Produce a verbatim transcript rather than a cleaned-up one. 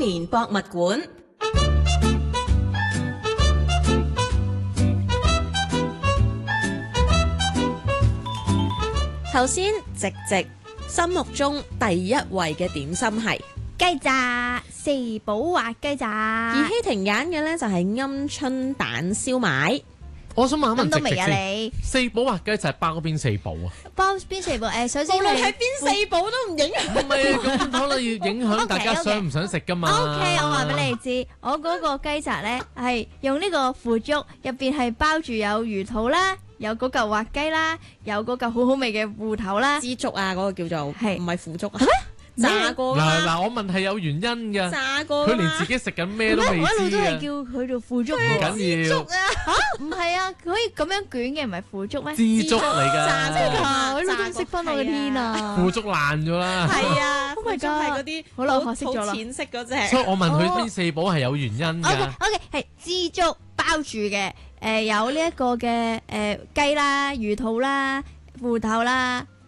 棉博物館。頭先直直心目中第一位嘅點心係雞雜，四寶滑雞雜。 而希婷揀嘅呢就係鵪鶉蛋燒賣。 我想問一問諗到未啊直直先， 你？ 四寶滑雞就係包嗰邊四寶啊？ 包邊四寶？誒，首先無論係邊四寶都唔影響。 唔係咁可能要影響大家 OK，OK 想唔想食噶嘛 O K， 我話俾你知，我嗰個雞雜咧係用呢個腐竹，入邊係包住有魚肚啦，有嗰嚿滑雞啦，有嗰嚿好好味嘅芋頭啦。 枝竹啊，嗰個叫做係唔係腐竹啊？炸過㗎嘛， 嗱嗱，我問係有原因嘅， 炸過㗎嘛。 佢連自己食緊咩都我未一路都係知嘅， 叫佢做腐竹唔喎。 緊要， 唔係啊，佢可以咁樣捲嘅，唔係腐竹咩？ 支竹嚟炸㗎， 啊！我一路都唔識分我嘅天啊！ 腐竹爛咗啦。 係啊， Oh my 腐竹係嗰啲好啦我學識咗啦好淺色嗰隻。 所以我問佢邊四寶係有原因 O K 㗎。 O K 係枝竹包住嘅，誒有呢一個嘅誒雞啦、魚肚啦、芋頭啦、